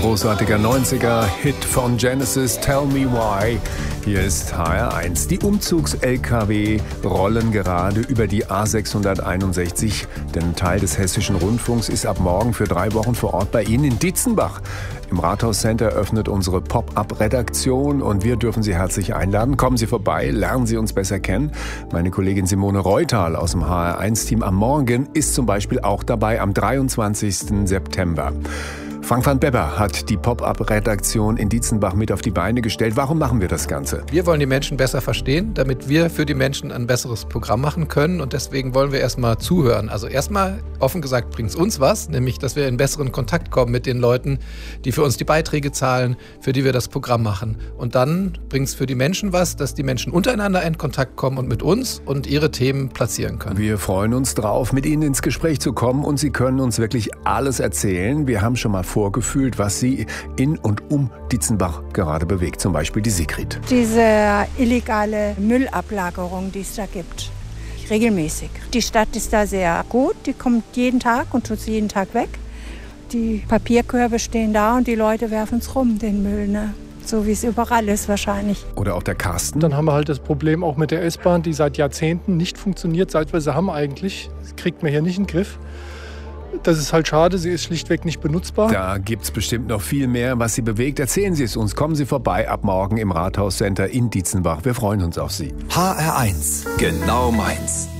großartiger 90er-Hit von Genesis, Tell Me Why. Hier ist HR1. Die Umzugs-LKW rollen gerade über die A661, denn ein Teil des Hessischen Rundfunks ist ab morgen für 3 Wochen vor Ort bei Ihnen in Dietzenbach. Im Rathaus-Center öffnet unsere Pop-Up-Redaktion und wir dürfen Sie herzlich einladen. Kommen Sie vorbei, lernen Sie uns besser kennen. Meine Kollegin Simone Reutal aus dem HR1-Team am Morgen ist zum Beispiel auch dabei am 23. September. Frank van Bebber hat die Pop-Up-Redaktion in Dietzenbach mit auf die Beine gestellt. Warum machen wir das Ganze? Wir wollen die Menschen besser verstehen, damit wir für die Menschen ein besseres Programm machen können. Und deswegen wollen wir erstmal zuhören. Also erstmal, offen gesagt, bringt es uns was, nämlich, dass wir in besseren Kontakt kommen mit den Leuten, die für uns die Beiträge zahlen, für die wir das Programm machen. Und dann bringt es für die Menschen was, dass die Menschen untereinander in Kontakt kommen und mit uns und ihre Themen platzieren können. Wir freuen uns drauf, mit Ihnen ins Gespräch zu kommen und Sie können uns wirklich alles erzählen. Wir haben schon mal vorgefühlt, was Sie in und um Dietzenbach gerade bewegt, zum Beispiel die Sigrid. Diese illegale Müllablagerung, die es da gibt, regelmäßig. Die Stadt ist da sehr gut, die kommt jeden Tag und tut sie jeden Tag weg. Die Papierkörbe stehen da und die Leute werfen es rum, den Müll, ne? So wie es überall ist wahrscheinlich. Oder auch der Carsten. Dann haben wir halt das Problem auch mit der S-Bahn, die seit Jahrzehnten nicht funktioniert, seit wir sie haben eigentlich. Das kriegt man hier nicht in den Griff. Das ist halt schade, sie ist schlichtweg nicht benutzbar. Da gibt's bestimmt noch viel mehr, was Sie bewegt. Erzählen Sie es uns. Kommen Sie vorbei ab morgen im Rathaus-Center in Dietzenbach. Wir freuen uns auf Sie. HR1, genau meins.